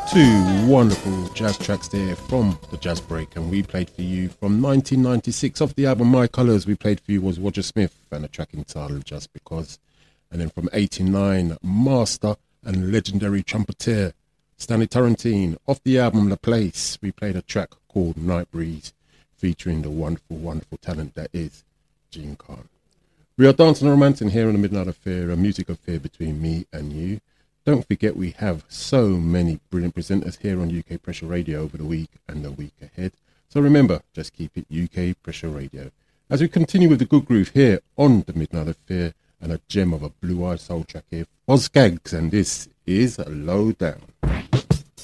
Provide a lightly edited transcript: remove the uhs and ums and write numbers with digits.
Two wonderful jazz tracks there from the Jazz Break, and we played for you from 1996 off the album My Colours. We played for you was Roger Smith and a track entitled Just Because, and then from 89, master and legendary trumpeter Stanley Tarantine off the album The Place. We played a track called Night Breeze featuring the wonderful talent that is Gene Khan. We are dancing and romancing here on the Midnight Affair, a music affair between me and you. Don't forget we have so many brilliant presenters here on UK Pressure Radio over the week and the week ahead. So remember, just keep it UK Pressure Radio. As we continue with the good groove here on the Midnight Affair, and a gem of a blue-eyed soul track here, Boz Scaggs, and this is Low Down.